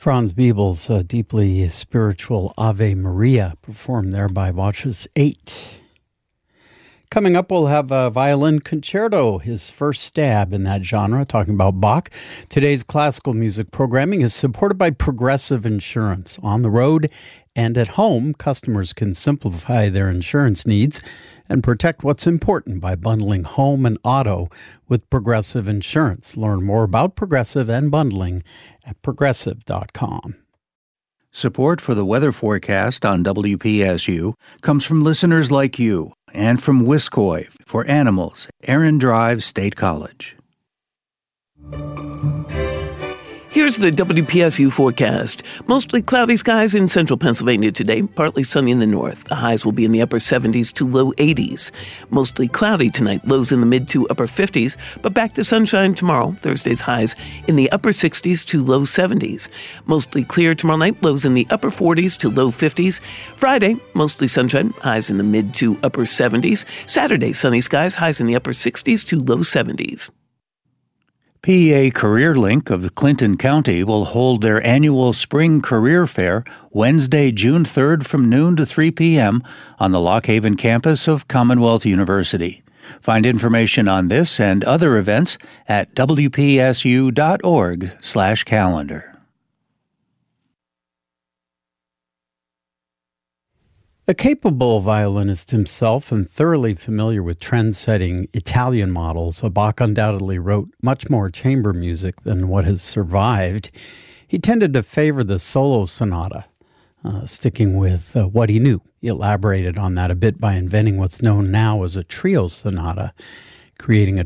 Franz Biebel's deeply spiritual Ave Maria, performed there by Watches 8. Coming up, we'll have a violin concerto, his first stab in that genre, talking about Bach. Today's classical music programming is supported by Progressive Insurance. On the road and at home, customers can simplify their insurance needs and protect what's important by bundling home and auto with Progressive Insurance. Learn more about Progressive and bundling at progressive.com. Support for the weather forecast on WPSU comes from listeners like you and from Wiscoy for Animals, Aaron Drive State College. Here's the WPSU forecast. Mostly cloudy skies in central Pennsylvania today, partly sunny in the north. The highs will be in the upper 70s to low 80s. Mostly cloudy tonight, lows in the mid to upper 50s, but back to sunshine tomorrow. Thursday's highs in the upper 60s to low 70s. Mostly clear tomorrow night, lows in the upper 40s to low 50s. Friday, mostly sunshine, highs in the mid to upper 70s. Saturday, sunny skies, highs in the upper 60s to low 70s. PEA Career Link of Clinton County will hold their annual Spring Career Fair Wednesday, June 3rd from noon to 3 p.m. on the Lock Haven campus of Commonwealth University. Find information on this and other events at wpsu.org/calendar. A capable violinist himself and thoroughly familiar with trend-setting Italian models, Bach undoubtedly wrote much more chamber music than what has survived. He tended to favor the solo sonata, sticking with what he knew. He elaborated on that a bit by inventing what's known now as a trio sonata, creating a